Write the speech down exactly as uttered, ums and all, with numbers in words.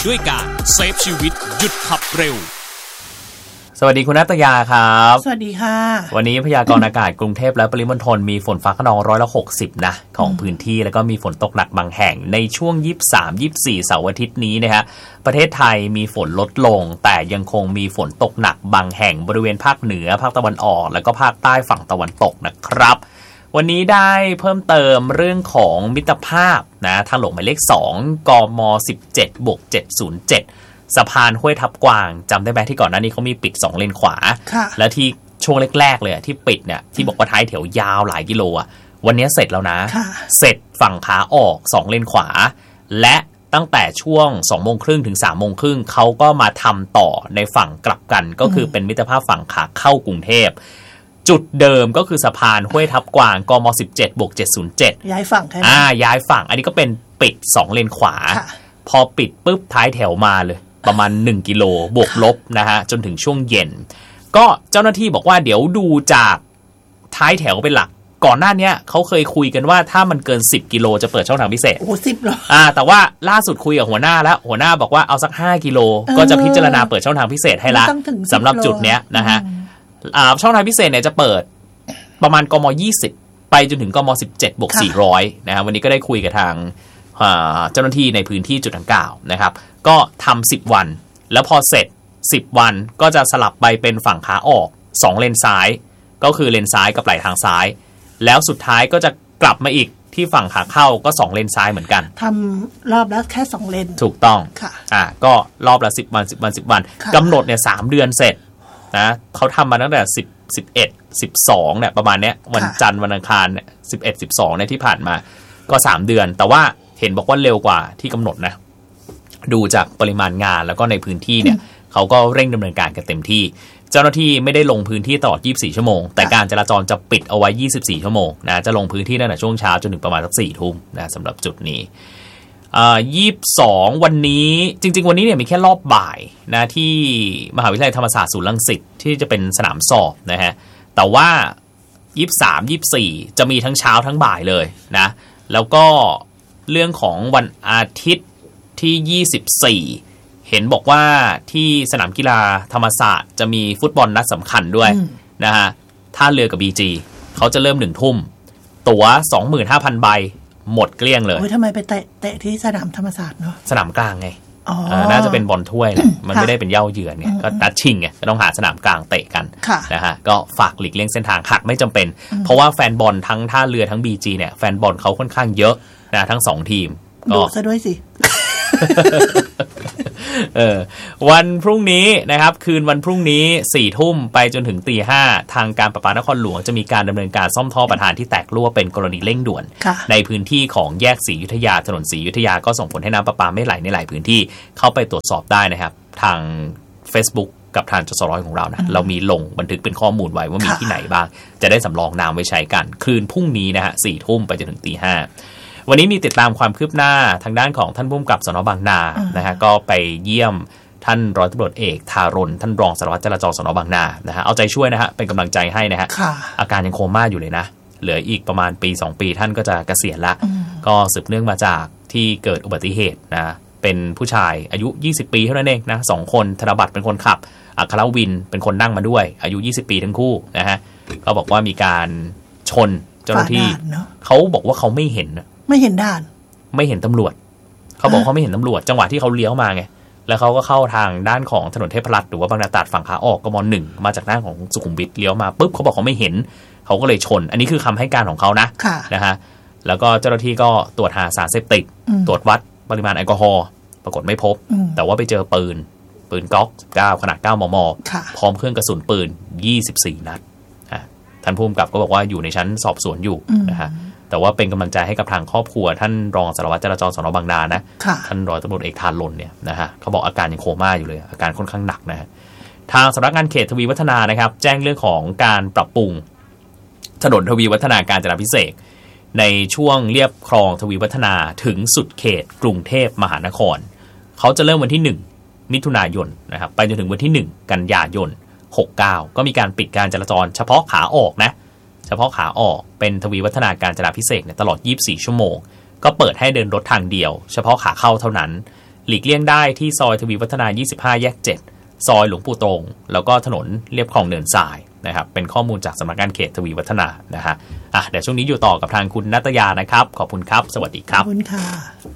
ด้วยการเซฟชีวิตหยุดขับเร็วสวัสดีคุณณัตยาครับสวัสดีค่ะวันนี้พยากรณ์อากาศกรุงเทพและปริมณฑลมีฝนฟ้าคะนองร้อยละหกสิบนะของพื้นที่แล้วก็มีฝนตกหนักบางแห่งในช่วงยี่สิบสาม ยี่สิบสี่เสาร์อาทิตย์นี้นะฮะประเทศไทยมีฝนลดลงแต่ยังคงมีฝนตกหนักบางแห่งบริเวณภาคเหนือภาคตะวันออกแล้วก็ภาคใต้ฝั่งตะวันตกนะครับวันนี้ได้เพิ่มเติมเรื่องของมิตรภาพนะทางหลวงหมายเลขสองกมสิบเจ็ดบวกเจ็ดศูนย์เจ็ดสะพานห้วยทับกวางจำได้ไหมที่ก่อนหน้านี้เขามีปิดสองเลนขวาและที่ช่วงแรกๆเลยที่ปิดเนี่ยที่บอกว่าท้ายแถวยาวหลายกิโลอ่ะวันนี้เสร็จแล้วนะเสร็จฝั่งขาออกสองเลนขวาและตั้งแต่ช่วงสองโมงครึ่งถึงสามโมงครึ่งเขาก็มาทำต่อในฝั่งกลับกันก็คือเป็นมิตรภาพฝั่งขาเข้ากรุงเทพจุดเดิมก็คือสะพานห้วยทับกวางกมสิบเจ็ดบวกเจ็ดศูนย์เจ็ดย้ายฝั่งแค่อ่าย้ายฝั่งอันนี้ก็เป็นปิดสองเลนขวาพอปิดปุ๊บท้ายแถวมาเลยประมาณหนึ่งกิโลบวกลบนะฮะจนถึงช่วงเย็นก็เจ้าหน้าที่บอกว่าเดี๋ยวดูจากท้ายแถวเป็นหลักก่อนหน้านี้เขาเคยคุยกันว่าถ้ามันเกินสิบกิโลจะเปิดช่องทางพิเศษโอ้สิบเหรออ่าแต่ว่าล่าสุดคุยกับหัวหน้าแล้วหัวหน้าบอกว่าเอาสักห้ากิโลก็จะพิจารณาเปิดช่องทางพิเศษให้ละสำหรับจุดเนี้ยนะฮะอ่าช่องทางพิเศษเนี่ยจะเปิดประมาณกมยี่สิบไปจนถึงกมสิบเจ็ดบวกสี่ร้อยนะฮะวันนี้ก็ได้คุยกับทางเจ้าหน้าที่ในพื้นที่จุดดังกล่าวนะครับก็ทำสิบวันแล้วพอเสร็จสิบวันก็จะสลับไปเป็นฝั่งขาออกสองเลนซ้ายก็คือเลนซ้ายกับไหลทางซ้ายแล้วสุดท้ายก็จะกลับมาอีกที่ฝั่งขาเข้าก็สองเลนซ้ายเหมือนกันทำรอบละแค่สองเลนถูกต้องค่ะอ่าก็รอบละสิบวันสิบวันสิบวันกำหนดเนี่ยสามเดือนเสร็จนะเขาทำมาตั้งแต่สิบ สิบเอ็ด สิบสองเนี่ยประมาณเนี้ยวันจันทร์วันอังคารเนี่ยสิบเอ็ด สิบสองเนี่ยที่ผ่านมาก็สามเดือนแต่ว่าเห็นบอกว่าเร็วกว่าที่กำหนดนะดูจากปริมาณงานแล้วก็ในพื้นที่เนี่ยเขาก็เร่งดำเนินการกันเต็มที่เจ้าหน้าที่ไม่ได้ลงพื้นที่ตลอดยี่สิบสี่ชั่วโมงแต่การจราจรจะปิดเอาไว้ยี่สิบสี่ชั่วโมงนะจะลงพื้นที่ตั้งแต่ช่วงเช้าจนถึงประมาณสักสี่ทุ่มนะสำหรับจุดนี้อ่ายี่สิบสองวันนี้จริงๆวันนี้เนี่ยมีแค่รอบบ่ายนะที่มหาวิทยาลัยธรรมศาสตร์ศูนย์รังสิตที่จะเป็นสนามสอบนะฮะแต่ว่ายี่สิบสาม ยี่สิบสี่จะมีทั้งเช้าทั้งบ่ายเลยนะแล้วก็เรื่องของวันอาทิตย์ที่ยี่สิบสี่เห็นบอกว่าที่สนามกีฬาธรรมศาสตร์จะมีฟุตบอลนัดสำคัญด้วยนะฮะท่าเรือกับ บี จี เขาจะเริ่มหนึ่งทุ่มตั๋ว สองหมื่นห้าพัน ใบหมดเกลี้ยงเลยโอ้ยทำไมไปเตะเตะที่สนามธรรมศาสตร์เนาะสนามกลางไงอ๋อน่าจะเป็นบอลถ้วยแหละมันไม่ได้เป็นเย้าเยือนเนี่ยก็นัดชิงไงก็ต้องหาสนามกลางเตะกันนะฮะก็ฝากหลีกเลี่ยงเส้นทางหากไม่จำเป็นเพราะว่าแฟนบอลทั้งท่าเรือทั้ง บี จี เนี่ยแฟนบอลเขาค่อนข้างเยอะนะทั้งสองทีมดูซะด้วยสิเออวันพรุ่งนี้นะครับคืนวันพรุ่งนี้สี่ทุ่มไปจนถึงตีห้าทางการประปานครหลวงจะมีการดำเนินการซ่อมท่อประทานที่แตกรั่วเป็นกรณีเร่งด่วนในพื้นที่ของแยกศรีอยุธยาถนนศรีอยุธยาก็ส่งผลให้น้ำประปาไม่ไหลในหลายพื้นที่เข้าไปตรวจสอบได้นะครับทาง Facebook กับทางจสร้อยของเรานะเรามีลงบันทึกเป็นข้อมูลไว้ว่ามีที่ไหนบ้างจะได้สำรองน้ำไว้ใช้กันคืนพรุ่งนี้นะฮะสี่ทุ่มไปจนถึงตีห้าวันนี้มีติดตามความคืบหน้าทางด้านของท่านผู้กำกับสน.บางนานะฮะก็ไปเยี่ยมท่านร้อยตำรวจเอกธารณท่านรองสารวัตรจราจรสน.บางนานะฮะเอาใจช่วยนะฮะเป็นกำลังใจให้นะฮะอาการยังโคม่าอยู่เลยนะเหลืออีกประมาณปีสองปีท่านก็จะเกษียณละก็สืบเนื่องมาจากที่เกิดอุบัติเหตุนะเป็นผู้ชายอายุยี่สิบปีเท่านั้นเองนะสองคนธนบัตรเป็นคนขับอัครวินเป็นคนนั่งมาด้วยอายุยี่สิบปีทั้งคู่นะฮะเขาบอกว่ามีการชนเจ้าหน้าที่เขาบอกว่าเขาไม่เห็นไม่เห็นด่านไม่เห็นตำรวจเขาบอกเขาไม่เห็นตำรวจจังหวะที่เขาเลี้ยวมาไงแล้วเขาก็เข้าทางด้านของถนนเทพรัตน์หรือว่าบางนาตราดฝั่งขาออกกมหนึ่งมาจากด้านของสุขุมวิทเลี้ยวมาปุ๊บเขาบอกเขาไม่เห็นเขาก็เลยชนอันนี้คือคำให้การของเขานะนะฮะแล้วก็เจ้าหน้าที่ก็ตรวจหาสารเสพติดตรวจวัดปริมาณแอลกอฮอล์ปรากฏไม่พบแต่ว่าไปเจอปืนปืนก๊อกสิบเก้าขนาดเก้ามม.พร้อมเครื่องกระสุนปืนยี่สิบสี่นัดท่านผู้กำกับก็บอกว่าอยู่ในชั้นสอบสวนอยู่นะฮะแต่ว่าเป็นกำลังใจให้กับทางครอบครัวท่านรองสารวัตรจราจรสน.บางนานะท่านร้อยตำรวจเอกธารณเนี่ยนะฮะเขาบอกอาการยังโคม่าอยู่เลยอาการค่อนข้างหนักนะฮะทางสำนักงานเขตทวีวัฒนานะครับแจ้งเรื่องของการปรับปรุงถนนทวีวัฒนาการจนาภิเษกในช่วงเลียบคลองทวีวัฒนาถึงสุดเขตกรุงเทพมหานครเขาจะเริ่มวันที่หนึ่งมิถุนายนนะครับไปจนถึงวันที่หนึ่งกันยายนหกสิบเก้าก็มีการปิดการจราจรเฉพาะขาออกนะเฉพาะขาออกเป็นทวีวัฒนาการจนาภิเษกเนี่ยตลอดยี่สิบสี่ชั่วโมงก็เปิดให้เดินรถทางเดียวเฉพาะขาเข้าเท่านั้นหลีกเลี่ยงได้ที่ซอยทวีวัฒนายี่สิบห้าแยกเจ็ดซอยหลวงปู่ตรงแล้วก็ถนนเลียบคลองเนินทรายนะครับเป็นข้อมูลจากสำนักงานเขตทวีวัฒนานะฮะอ่ะเดี๋ยวช่วงนี้อยู่ต่อกับทางคุณณัตยานะครับขอบคุณครับสวัสดีครับขอบคุณค่ะ